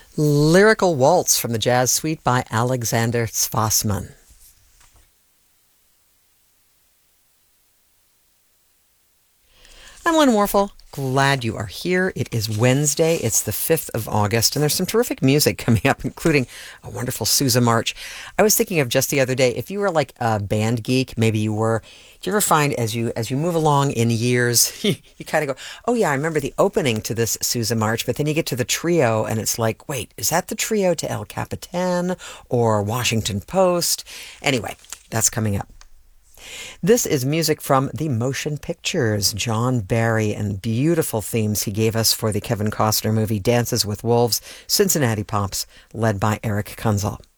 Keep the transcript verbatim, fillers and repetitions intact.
Lyrical Waltz from the Jazz Suite by Alexander Zwassman. I'm Lynn Warfel. Glad you are here. It is Wednesday. It's the fifth of August, and there's some terrific music coming up, including a wonderful Sousa March. I was thinking of just the other day, if you were like a band geek, maybe you were, do you ever find as you as you move along in years, you, you kind of go, oh yeah, I remember the opening to this Sousa March, but then you get to the trio, and it's like, wait, is that the trio to El Capitan or Washington Post? Anyway, that's coming up. This is music from the motion pictures. John Barry and beautiful themes he gave us for the Kevin Costner movie Dances with Wolves, Cincinnati Pops, led by Eric Kunzel.